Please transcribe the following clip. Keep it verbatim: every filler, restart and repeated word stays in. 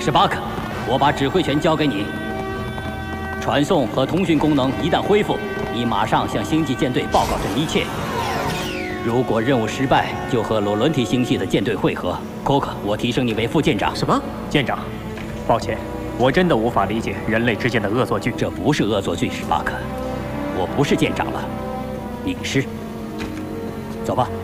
史巴克，我把指挥权交给你。传送和通讯功能一旦恢复，你马上向星际舰队报告这一切。如果任务失败，就和罗伦提星系的舰队会合。库克，我提升你为副舰长。 什么？ 舰长，抱歉，我真的无法理解人类之间的恶作剧。 这不是恶作剧，史巴克，我不是舰长了，你是。走吧。